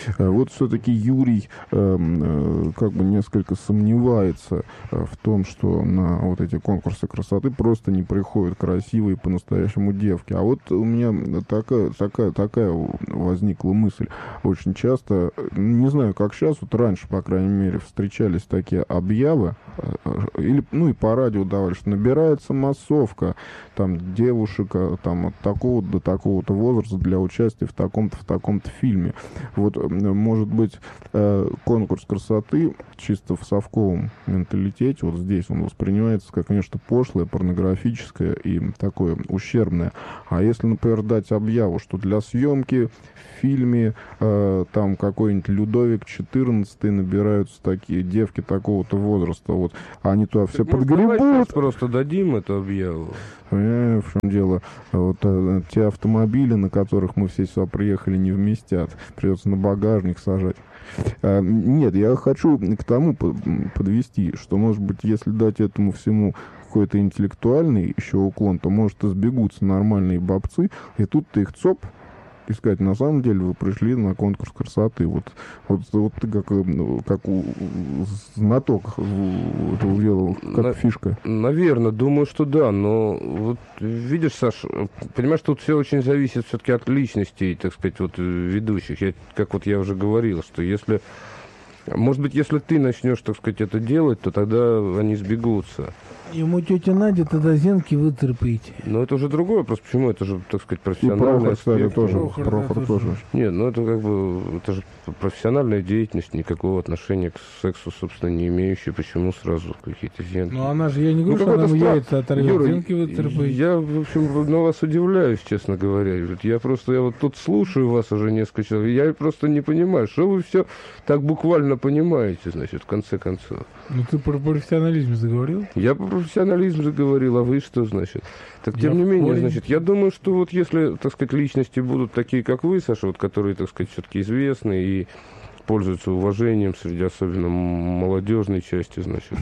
Вот все-таки Юрий как бы несколько сомневается в том, что на вот эти конкурсы красоты просто не приходят красивые по-настоящему девки. А вот у меня такая возникла мысль. Очень часто, не знаю, как сейчас, вот раньше, по крайней мере, встречались такие объявы, или, ну и по радио давали, что набирается массовка, там, девушек, там, от такого до такого-то возраста для участия в таком-то фильме. Вот, может быть, конкурс красоты чисто в совковом менталитете, вот здесь он воспринимается как нечто пошлое, порнографическое и такое ущербное. А если, например, дать объяву, что для съемки в фильме там какой-нибудь Людовик XIV набираются такие девки такого-то возраста, вот, а они туда все подгребут. Просто дадим эту объяву. В чем дело? Вот те автомобили, на которых мы все сюда приехали, не вместят. Придется на багажник сажать. Нет, я хочу к тому подвести, что, может быть, если дать этому всему какой-то интеллектуальный еще уклон, то, может, избегутся нормальные бабцы, и тут ты их ЦОП и сказать, на самом деле вы пришли на конкурс красоты. Вот ты как знаток этого дела, как фишка. Наверное, думаю, что да, но вот видишь, Саш, понимаешь, тут все очень зависит все-таки от личностей, так сказать, вот ведущих. Как вот я уже говорил, что если, может быть, если ты начнешь, так сказать, это делать, то тогда они сбегутся. Ему тетя Надя тогда зенки вытрепаете. Но это уже другой вопрос. Почему? Это же, так сказать, И профессиональный Прохор, кстати, аспект. тоже. Прохор, Прохор да, тоже. Нет, ну это как бы, это же профессиональная деятельность, никакого отношения к сексу, собственно, не имеющая. Почему сразу какие-то зенки? Ну она же, я не говорю, что она ему яйца оторвет, Юра, зенки вытрепаете. я, в общем, на вас удивляюсь, честно говоря. Я вот тут слушаю вас уже несколько часов, и я просто не понимаю, что вы все так буквально понимаете, значит, в конце концов. Ну ты про профессионализм заговорил? Я про профессионализм заговорил, а вы что, значит? Так, тем Я не менее, понял. значит, я думаю, что вот если, так сказать, личности будут такие, как вы, Саша, вот которые, так сказать, все-таки известны и пользуются уважением среди особенно молодежной части, значит.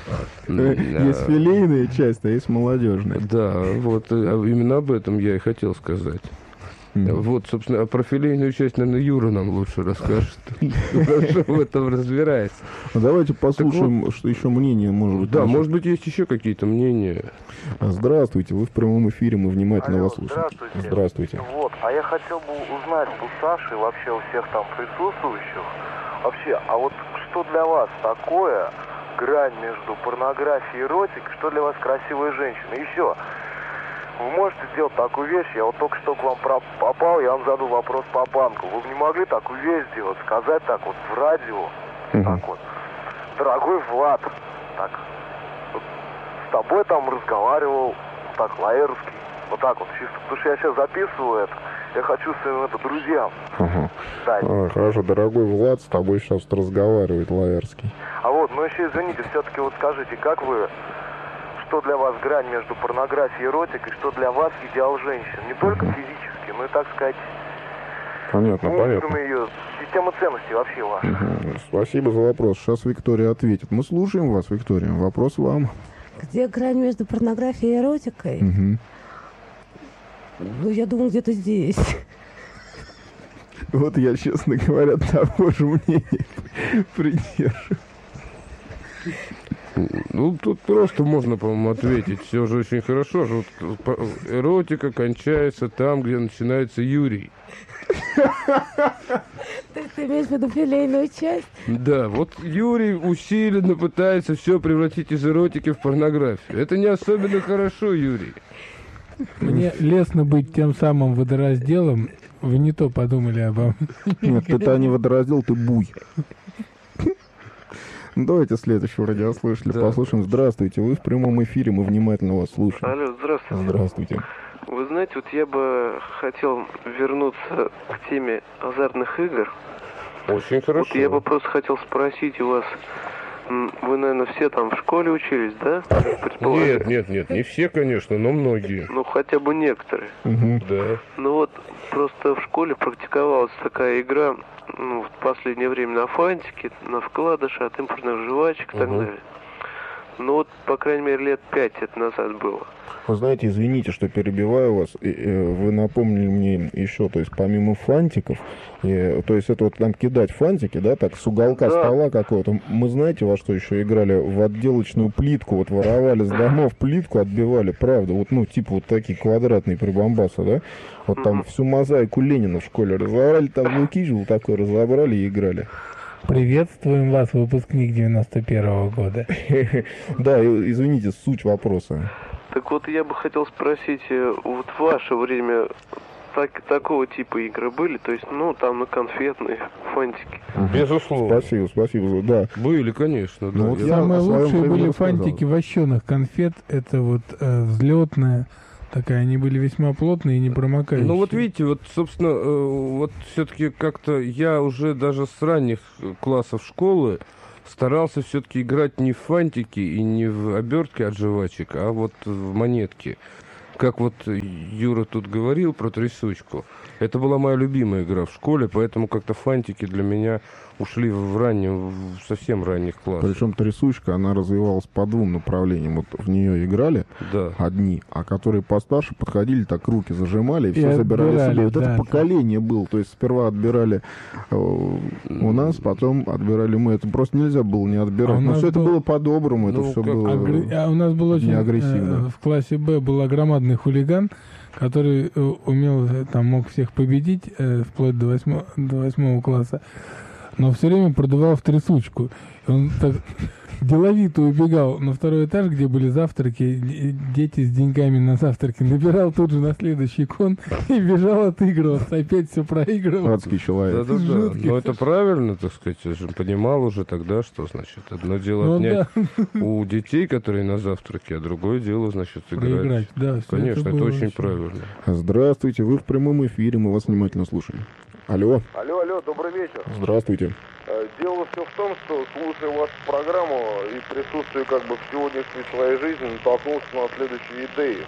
Есть филейная часть, а есть молодежная. Да, вот именно об этом я и хотел сказать. Вот, собственно, про филейную часть, наверное, Юра нам лучше расскажет, потому что в этом разбирается. Давайте послушаем, что еще мнение, может быть. Да, может быть, есть еще какие-то мнения. Здравствуйте, вы в прямом эфире, мы внимательно Алло, вас слушаем. Здравствуйте. Вот, а я хотел бы узнать у Саши, вообще у всех там присутствующих, вообще, а вот что для вас такое грань между порнографией и эротикой, что для вас красивая женщина? Еще, вы можете сделать такую вещь, я вот только что к вам попал, я вам задал вопрос по банку. Вы бы не могли такую вещь сделать, сказать так вот в радио, так вот, дорогой Влад, так, вот, с тобой там разговаривал, так, Лаэрский, вот так вот, чисто, потому что я сейчас записываю это, я хочу своим друзьям дать. Хорошо, дорогой Влад, с тобой сейчас разговаривает Лаэрский. А вот, ну еще извините, все-таки вот скажите, как вы, что для вас грань между порнографией и эротикой, что для вас идеал женщин? Не только физически, но и, так сказать, Понятно. ее система ценностей вообще ваша. Спасибо за вопрос. Сейчас Виктория ответит. Мы слушаем вас, Виктория. Вопрос вам. Где грань между порнографией и эротикой? Ну, я думаю, где-то здесь. Вот я, честно говоря, того же мнения придерживаюсь. Ну, тут просто можно, по-моему, ответить. Все же очень хорошо. Вот эротика кончается там, где начинается Юрий. Ты имеешь в виду филейную часть? Да, вот Юрий усиленно пытается все превратить из эротики в порнографию. Это не особенно хорошо, Юрий. Мне лестно быть тем самым водоразделом. Вы не то подумали обо мне. Нет, ты-то не водораздел, ты буй. Давайте следующего радиослушателя послушаем. Здравствуйте, вы в прямом эфире, мы внимательно вас слушаем. Алло, здравствуйте. Здравствуйте. Вы знаете, вот я бы хотел вернуться к теме азартных игр. Очень хорошо. Вот я бы просто хотел спросить у вас, вы, наверное, все там в школе учились, да? Нет, не все, конечно, но многие. Ну, хотя бы некоторые. Да. Ну вот, просто в школе практиковалась такая игра, ну, в последнее время на фантике, на вкладыши от импортных жвачек и так далее. Ну вот, по крайней мере, лет 5 это назад было. Вы знаете, извините, что перебиваю вас. Вы напомнили мне еще, то есть помимо фантиков, то есть это вот там кидать фантики, да, так с уголка стола какого-то. Мы знаете, во что еще играли? В отделочную плитку, вот воровали с домов плитку, отбивали, правда, вот, ну, типа вот такие квадратные прибамбасы, да? Вот там всю мозаику Ленина в школе разобрали, там лукижил такой разобрали и играли. Приветствуем вас, выпускник 91-го года. Да, извините, суть вопроса. Так вот, я бы хотел спросить, вот в ваше время такого типа игры были? То есть, ну, там на конфетные фантики. Безусловно. Спасибо, да. Были, конечно, да. Ну, вот я Самые о своем лучшие были примере фантики сказал. вощеных конфет. Это вот взлетная такая. Они были весьма плотные и не промокающие. Ну вот видите, вот, собственно, вот все-таки как-то я уже даже с ранних классов школы старался все-таки играть не в фантики и не в обертки от жвачек, а вот в монетки. Как вот Юра тут говорил про трясучку. Это была моя любимая игра в школе, поэтому как-то фантики для меня ушли в совсем ранних классах. Причем трясучка, она развивалась по двум направлениям. Вот в нее играли одни, а которые постарше подходили, так руки зажимали и все забирали себе. Вот это поколение было. То есть сперва отбирали у нас, потом отбирали мы. Это просто нельзя было не отбирать. Но все это было по-доброму, это все было А у нас был очень неагрессивно. в классе Б был громадный хулиган, который умел, там, мог всех победить вплоть до 8 класса, но все время продувал в трясучку. Он так деловито убегал на второй этаж, где были завтраки, дети с деньгами на завтраки, набирал тут же на следующий кон и бежал отыгрываться, опять все проигрывал. Адский человек. Да. Но это правильно, так сказать, я же понимал уже тогда, что, значит, одно дело отнять у детей, которые на завтраке, а другое дело, значит, играть. Да, конечно, это очень правильно. Здравствуйте, вы в прямом эфире, мы вас внимательно слушаем. Алло, добрый вечер. здравствуйте. Дело все в том, что, слушая вашу программу и присутствуя как бы в сегодняшней своей жизни, натолкнулся на следующие идеи.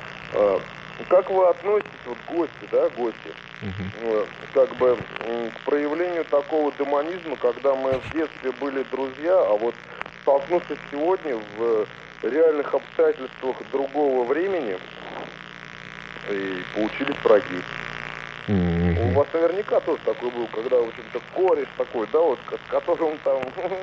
Как вы относитесь, вот гости, как бы к проявлению такого демонизма, когда мы в детстве были друзья, а вот столкнувшись сегодня в реальных обстоятельствах другого времени и получились враги? У вас наверняка тоже такой был, когда, в общем-то, кореш такой, да, вот, с которым там...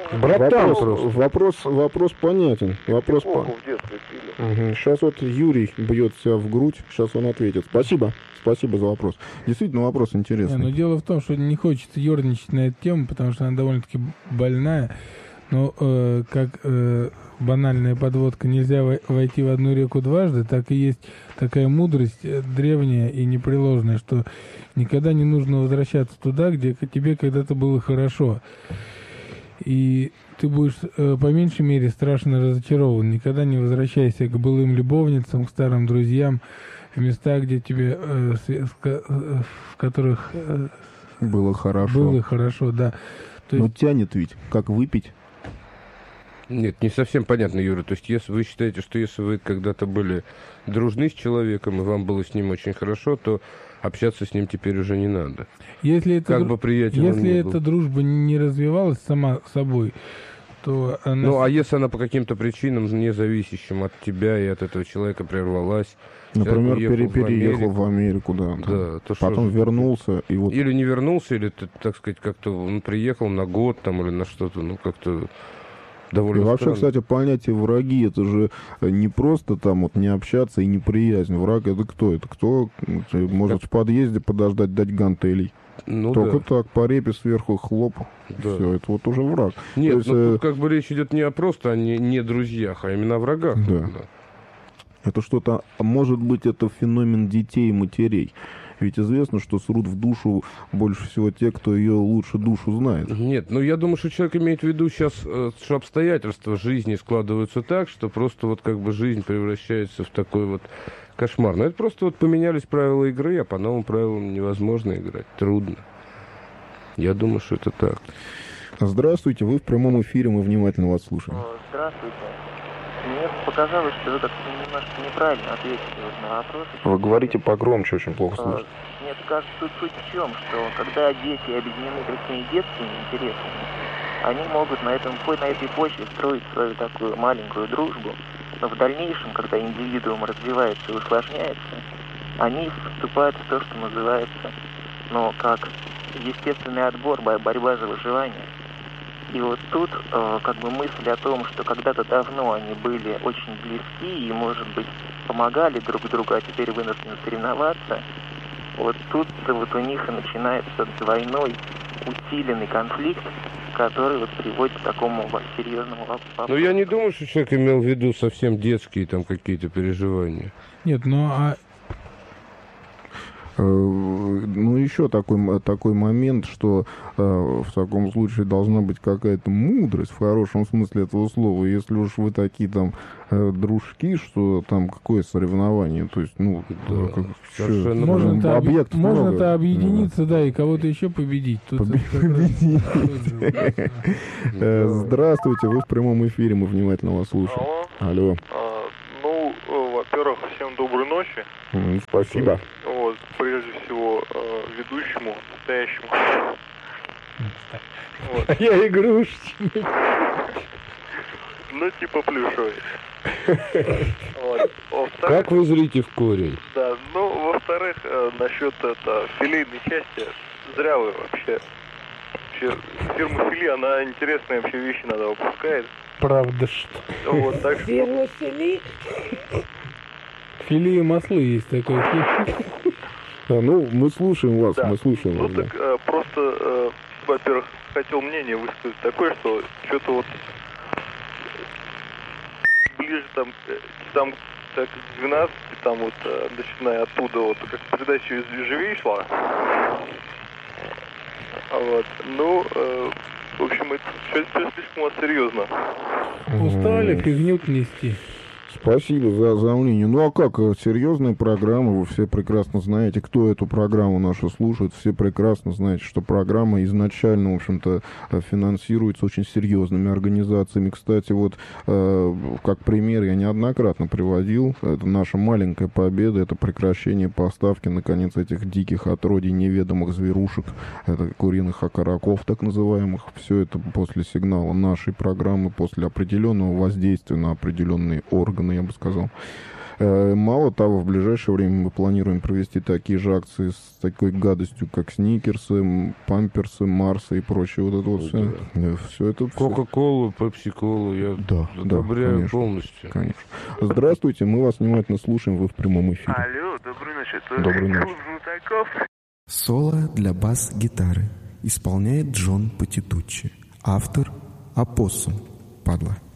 Вопрос понятен. Вопрос в детстве пили. Сейчас вот Юрий бьет себя в грудь, сейчас он ответит. Спасибо за вопрос. Действительно, вопрос интересный. Но дело в том, что не хочется ерничать на эту тему, потому что она довольно-таки больная. Но как банальная подводка, нельзя войти в одну реку дважды, так и есть такая мудрость древняя и непреложная, что никогда не нужно возвращаться туда, где тебе когда-то было хорошо. И ты будешь по меньшей мере страшно разочарован. Никогда не возвращайся к былым любовницам, к старым друзьям, в места, где тебе, в которых было хорошо, да. То есть... Но тянет ведь, как выпить. Нет, не совсем понятно, Юра. То есть, если вы считаете, что если вы когда-то были дружны с человеком, и вам было с ним очень хорошо, то общаться с ним теперь уже не надо. Если эта дружба не развивалась сама собой, то она... Ну, а если она по каким-то причинам, не зависящим от тебя и от этого человека, прервалась... Например, переехал в Америку, да. То потом вернулся и вот... Или не вернулся, или, так сказать, как-то он приехал на год там или на что-то, ну, как-то... Довольно и вообще, странно. кстати, понятие враги, это же не просто там вот не общаться и неприязнь. Враг это кто? Это кто может в подъезде подождать, дать гантелей? Ну, только так, по репе сверху хлоп. Да. Все, это вот уже враг. Нет, есть, тут как бы речь идет не просто о не друзьях, а именно о врагах. Да. Это что-то, может быть, это феномен детей и матерей. Ведь известно, что срут в душу больше всего те, кто ее лучше душу знает. Нет, ну я думаю, что человек имеет в виду сейчас, что обстоятельства жизни складываются так, что просто вот как бы жизнь превращается в такой вот кошмар. Но это просто вот поменялись правила игры, а по новым правилам невозможно играть. Трудно. Я думаю, что это так. Здравствуйте, вы в прямом эфире, мы внимательно вас слушаем. Здравствуйте. Мне показалось, что вы как-то немножко неправильно ответили на вопрос. Вы говорите погромче, очень плохо слышно. Мне кажется, суть в чем, что когда дети объединены такими детскими интересами, они могут на этой почве строить свою такую маленькую дружбу, но в дальнейшем, когда индивидуум развивается и усложняется, они вступают в то, что называется, как естественный отбор, борьба за выживание. И вот тут мысль о том, что когда-то давно они были очень близки и, может быть, помогали друг другу, а теперь вынуждены соревноваться, вот тут вот у них и начинается двойной усиленный конфликт, который вот приводит к такому серьезному вопросу. Ну, я не думаю, что человек имел в виду совсем детские там какие-то переживания. Нет, еще такой момент, что в таком случае должна быть какая-то мудрость, в хорошем смысле этого слова. Если уж вы такие там дружки, что там какое соревнование, то есть, можно-то объединиться, да, и кого-то еще победить. Здравствуйте, вы в прямом эфире, мы внимательно вас слушаем. Алло. Во-первых, всем доброй ночи. Спасибо. Вот, прежде всего, ведущему, настоящему. Вот. Я игрушечник. Типа плюшевый. Вот. Как вы зрите в корень? Да, во-вторых, насчет филейной части, зря вы вообще. Фирма Фили, она интересные вообще вещи иногда выпускает. Правда что? Вот, так что... Фирма Фили? Фили и маслы есть такой. Мы слушаем вас, да. мы слушаем вас. Так, просто, во-первых, хотел мнение высказать такое, что что-то вот ближе там так, к 12, там вот, начиная оттуда, вот, как передача из живей шла. Вот, в общем, это все слишком вот серьезно. Устали фигню нести. Спасибо за мнение. А как? Серьезная программа, вы все прекрасно знаете, кто эту программу нашу слушает, все прекрасно знаете, что программа изначально, в общем-то, финансируется очень серьезными организациями. Кстати, вот, как пример я неоднократно приводил, это наша маленькая победа, это прекращение поставки, наконец, этих диких отродий неведомых зверушек, это куриных окороков, так называемых. Все это после сигнала нашей программы, после определенного воздействия на определенные органы, я бы сказал. Мало того, в ближайшее время мы планируем провести такие же акции с такой гадостью, как сникерсы, памперсы, Марсы и прочее. Вот это вот все. Да, все это. Кока-колу, пепси-колу я одобряю конечно, полностью. Конечно. Здравствуйте, мы вас внимательно слушаем, вы в прямом эфире. Алло, доброй ночи. Это Доброй ночи. Клуб Знатоков. Соло для бас-гитары исполняет Джон Патитуччи. Автор — Опоссум. Падла.